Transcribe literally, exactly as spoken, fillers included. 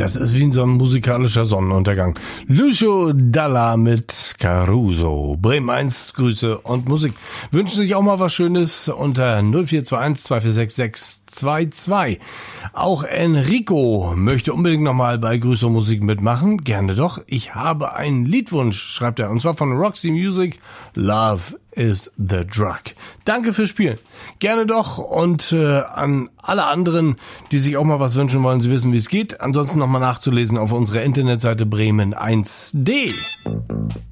Das ist wie so ein musikalischer Sonnenuntergang. Lucio Dalla mit Caruso. Bremen eins, Grüße und Musik. Wünschen sich auch mal was Schönes unter null vier zwei eins zwei vier sechs sechs zwei zwei. Auch Enrico möchte unbedingt nochmal bei Grüße und Musik mitmachen. Gerne doch. Ich habe einen Liedwunsch, schreibt er, und zwar von Roxy Music. Love is the drug. Danke fürs Spielen. Gerne doch. Und äh, an alle anderen, die sich auch mal was wünschen wollen, Sie wissen, wie es geht. Ansonsten nochmal nachzulesen auf unserer Internetseite bremen eins punkt de.